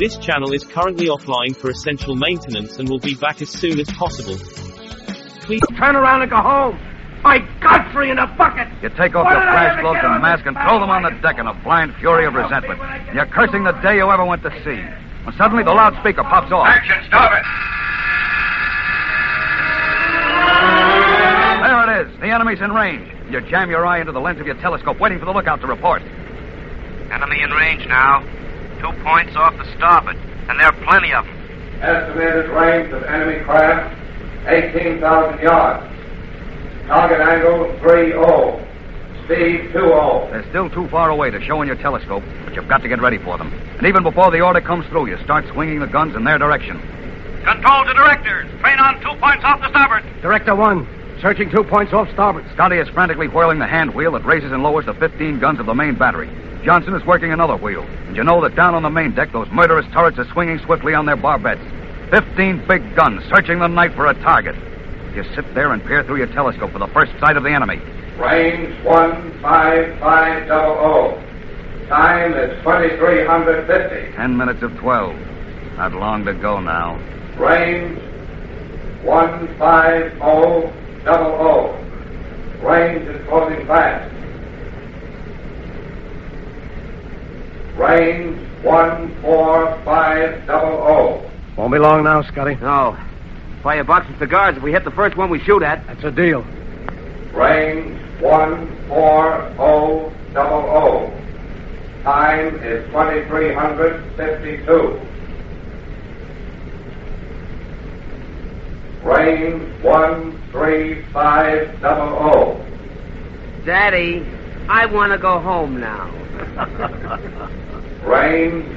This channel is currently offline for essential maintenance and will be back as soon as possible. Please turn around and go home. My Godfrey in a bucket! You take off your flash globes and mask and throw them on the deck in a blind fury of resentment. You're cursing the day you ever went to sea. When suddenly the loudspeaker pops off. Action, stop it! There it is. The enemy's in range. You jam your eye into the lens of your telescope, waiting for the lookout to report. Enemy in range now. 2 points off the starboard, and there are plenty of them. Estimated range of enemy craft, 18,000 yards. Target angle 3-0. Speed 2-0. They're still too far away to show in your telescope, but you've got to get ready for them. And even before the order comes through, you start swinging the guns in their direction. Control to directors. Train on 2 points off the starboard. Director 1, searching 2 points off starboard. Scotty is frantically whirling the hand wheel that raises and lowers the 15 guns of the main battery. Johnson is working another wheel. And you know that down on the main deck, those murderous turrets are swinging swiftly on their barbettes. 15 big guns searching the night for a target. You sit there and peer through your telescope for the first sight of the enemy. Range 15500. Time is 2350. 10 minutes of 12. Not long to go now. Range 15000. Range is closing fast. Range 14500. Won't be long now, Scotty. No. Buy a box of cigars if we hit the first one we shoot at. That's a deal. Range 14000. Time is 2352. Range 13500. Daddy, I want to go home now. Range